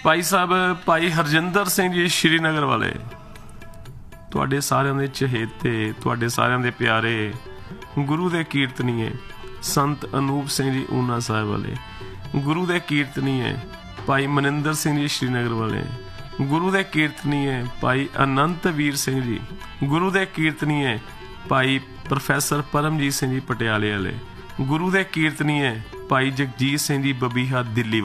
ਭਾਈ ਸਾਹਿਬ ਭਾਈ ਹਰਜਿੰਦਰ ਸਿੰਘ ਜੀ ਸ਼੍ਰੀਨਗਰ ਵਾਲੇ, ਤੁਹਾਡੇ ਸਾਰਿਆਂ ਦੇ ਚਹੇਤੇ, ਤੁਹਾਡੇ ਸਾਰਿਆਂ ਦੇ ਪਿਆਰੇ ਗੁਰੂ ਦੇ ਕੀਰਤਨੀਏ ਸੰਤ ਅਨੂਪ ਸਿੰਘ ਜੀ ਊਨਾ ਸਾਹਿਬ ਵਾਲੇ, ਗੁਰੂ ਦੇ ਕੀਰਤਨੀਏ ਭਾਈ ਮਨਿੰਦਰ ਸਿੰਘ ਜੀ ਸ਼੍ਰੀਨਗਰ ਵਾਲੇ, ਗੁਰੂ ਦੇ ਕੀਰਤਨੀਏ ਭਾਈ ਅਨੰਤ ਵੀਰ ਸਿੰਘ ਜੀ, ਗੁਰੂ ਦੇ ਕੀਰਤਨੀਏ ਭਾਈ ਪ੍ਰੋਫੈਸਰ ਪਰਮਜੀਤ ਸਿੰਘ ਜੀ ਪਟਿਆਲੇ ਵਾਲੇ, ਗੁਰੂ ਦੇ ਕੀਰਤਨੀਏ ਭਾਈ ਜਗਜੀਤ ਸਿੰਘ ਜੀ ਬਬੀਹਾ ਦਿੱਲੀ